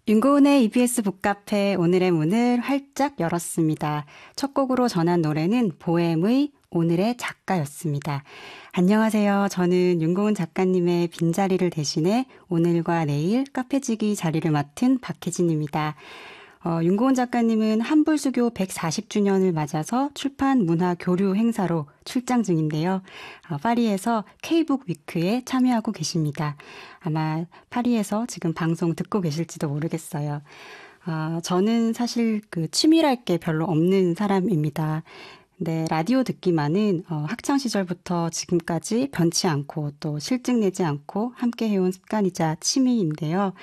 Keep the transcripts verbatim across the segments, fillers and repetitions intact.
윤고은의 이비에스 북카페 오늘의 문을 활짝 열었습니다. 첫 곡으로 전한 노래는 보엠의 오늘의 작가였습니다. 안녕하세요. 저는 윤고은 작가님의 빈자리를 대신해 오늘과 내일 카페지기 자리를 맡은 박혜진입니다. 어, 윤고은 작가님은 한불수교 백사십 주년을 맞아서 출판 문화 교류 행사로 출장 중인데요. 어, 파리에서 K북 위크에 참여하고 계십니다. 아마 파리에서 지금 방송 듣고 계실지도 모르겠어요. 어, 저는 사실 그 취미랄 게 별로 없는 사람입니다. 네, 라디오 듣기만은 어, 학창 시절부터 지금까지 변치 않고 또 실증 내지 않고 함께 해온 습관이자 취미인데요.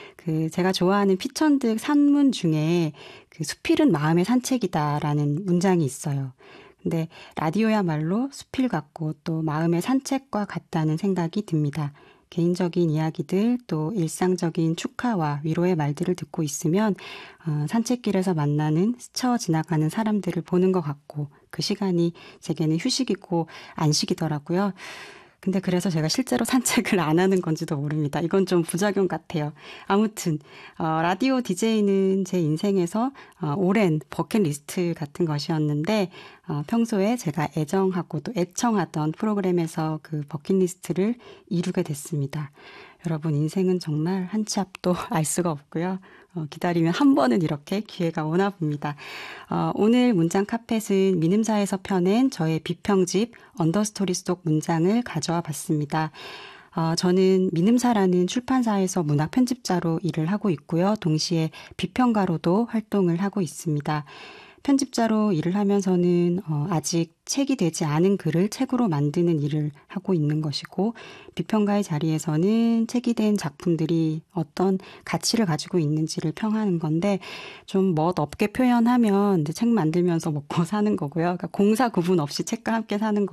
그 제가 좋아하는 피천득 산문 중에 그 수필은 마음의 산책이다라는 문장이 있어요. 근데 라디오야말로 수필 같고 또 마음의 산책과 같다는 생각이 듭니다. 개인적인 이야기들 또 일상적인 축하와 위로의 말들을 듣고 있으면 어, 산책길에서 만나는 스쳐 지나가는 사람들을 보는 것 같고 그 시간이 제게는 휴식이고 안식이더라고요. 근데 그래서 제가 실제로 산책을 안 하는 건지도 모릅니다. 이건 좀 부작용 같아요. 아무튼 어, 라디오 디제이는 제 인생에서 어, 오랜 버킷리스트 같은 것이었는데 어, 평소에 제가 애정하고 또 애청하던 프로그램에서 그 버킷리스트를 이루게 됐습니다. 여러분 인생은 정말 한 치 앞도 알 수가 없고요. 어, 기다리면 한 번은 이렇게 기회가 오나 봅니다. 어, 오늘 문장 카펫은 민음사에서 펴낸 저의 비평집 언더스토리 속 문장을 가져와 봤습니다. 어, 저는 민음사라는 출판사에서 문학 편집자로 일을 하고 있고요. 동시에 비평가로도 활동을 하고 있습니다. 편집자로 일을 하면서는 어, 아직 책이 되지 않은 글을 책으로 만드는 일을 하고 있는 것이고 비평가의 자리에서는 책이 된 작품들이 어떤 가치를 가지고 있는지를 평하는 건데 좀 멋없게 표현하면 이제 책 만들면서 먹고 사는 거고요. 그러니까 공사 구분 없이 책과 함께 사는